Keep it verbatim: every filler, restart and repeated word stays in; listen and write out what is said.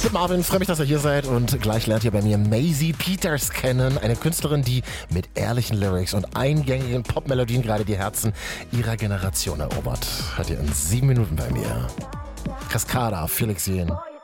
bin Marvin, freue mich, dass ihr hier seid und gleich lernt ihr bei mir Maisie Peters kennen, eine Künstlerin, die mit ehrlichen Lyrics und eingängigen Popmelodien gerade die Herzen ihrer Generation erobert. Hört ihr in sieben Minuten bei mir. Cascada, Felix Jen.